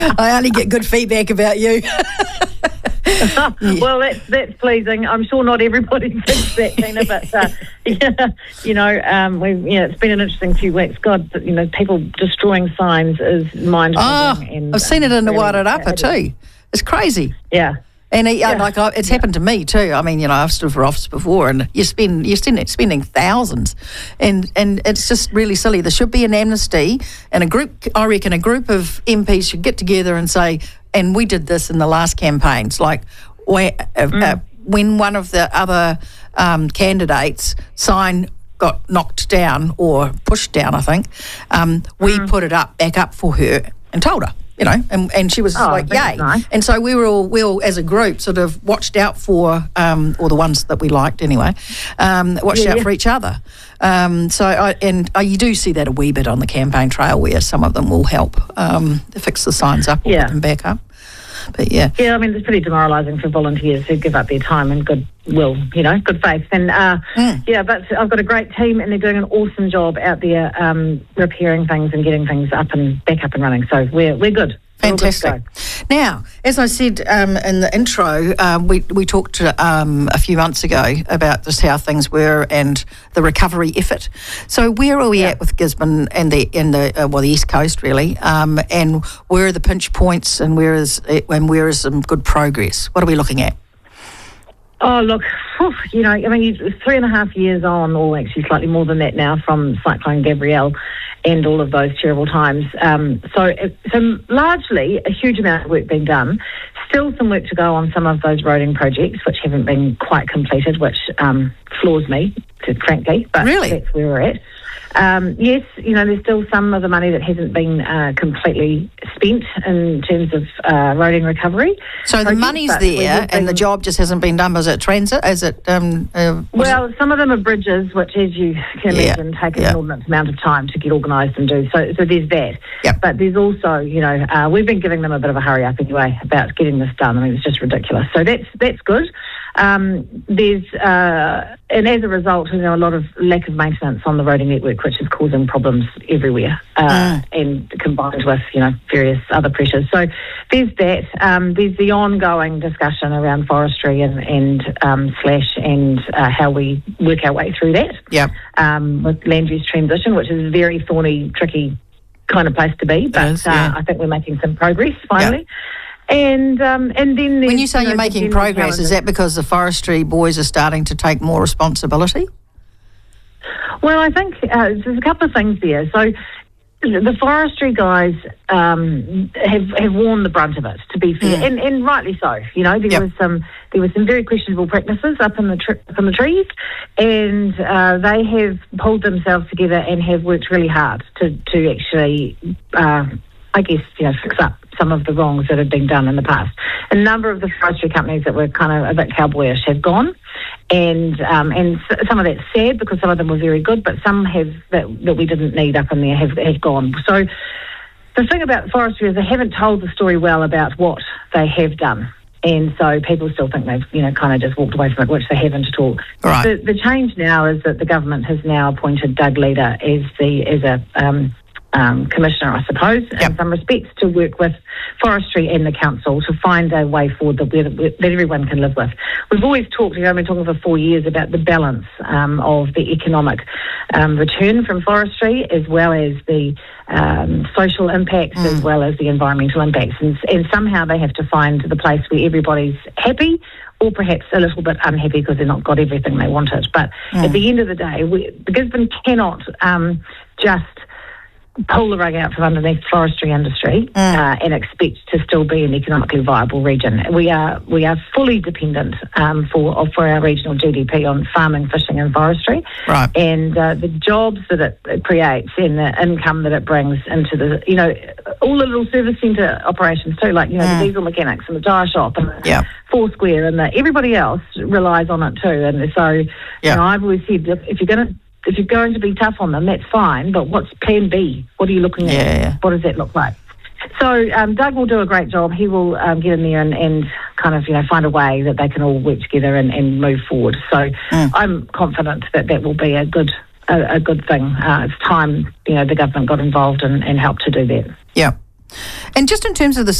I only get good feedback about you. Well, that's pleasing. I'm sure not everybody thinks that, Tina, but it's been an interesting few weeks. God, people destroying signs is mind-boggling. I've seen it in the Wairarapa too. It's crazy. Yeah. And it's happened to me too. I mean, I've stood for office before, and you're spending thousands, and it's just really silly. There should be an amnesty, and I reckon a group of MPs should get together and say, and we did this in the last campaigns, like when one of the other candidates' sign got knocked down or pushed down, I think, we put it back up for her and told her. And she was like, yay. Nice. And so we all, as a group, sort of watched out for, or the ones that we liked anyway, watched out for each other. You do see that a wee bit on the campaign trail where some of them will help fix the signs up or put them back up. But yeah. Yeah, I mean, it's pretty demoralising for volunteers who give up their time and goodwill, good faith. And but I've got a great team and they're doing an awesome job out there repairing things and getting things back up and running. So we're good. Fantastic. Now, as I said in the intro, we talked a few months ago about just how things were and the recovery effort. So where are we at with Gisborne and the East Coast really, and where are the pinch points and where is some good progress? What are we looking at? Oh, look, it's 3.5 years on, or actually slightly more than that now, from Cyclone Gabrielle and all of those terrible times. So largely a huge amount of work being done. Still some work to go on some of those roading projects, which haven't been quite completed, which floors me, frankly. But really? That's where we're at. Yes, there's still some of the money that hasn't been completely spent in terms of roading recovery. So the money's there and the job just hasn't been done. Is it transit? Is it... well, some of them are bridges, which, as you can imagine, take an inordinate amount of time to get organised and do. So there's that. Yep. But there's also, we've been giving them a bit of a hurry up anyway about getting this done. I mean, it's just ridiculous. So that's good. There's and as a result, a lot of lack of maintenance on the roading network, which is causing problems everywhere, and combined with various other pressures. So there's that. There's the ongoing discussion around forestry and slash and how we work our way through that. Yeah. With land use transition, which is a very thorny, tricky kind of place to be, but I think we're making some progress finally. Yep. And then when you say you're making progress, is that because the forestry boys are starting to take more responsibility? Well, I think there's a couple of things there. So the forestry guys have worn the brunt of it, to be fair, and rightly so. There was some very questionable practices up in the trees, and they have pulled themselves together and have worked really hard to actually, fix up some of the wrongs that have been done in the past. A number of the forestry companies that were kind of a bit cowboyish have gone, and some of that's sad because some of them were very good, but some have that we didn't need up in there have gone. So the thing about forestry is they haven't told the story well about what they have done. And so people still think they've, kind of just walked away from it, which they haven't at all. Right. The change now is that the government has now appointed Doug Leader as a commissioner, I suppose, in some respects, to work with forestry and the council to find a way forward that everyone can live with. We've always talked, I've been talking for 4 years about the balance of the economic return from forestry, as well as the social impacts, as well as the environmental impacts. And somehow they have to find the place where everybody's happy, or perhaps a little bit unhappy because they've not got everything they wanted. But at the end of the day, the Gisborne cannot just pull the rug out from underneath the forestry industry and expect to still be an economically viable region. We are fully dependent for our regional GDP on farming, fishing and forestry. Right. And the jobs that it creates and the income that it brings into all the little service centre operations too, like, the diesel mechanics and the tyre shop and the Foursquare and everybody else relies on it too. And so, I've always said, if you're going to be tough on them, that's fine, but what's plan B? What are you looking at? Yeah. What does that look like? So Doug will do a great job. He will get in there and kind of, find a way that they can all work together and move forward. So I'm confident that will be a good thing. It's time, the government got involved and helped to do that. Yeah. And just in terms of the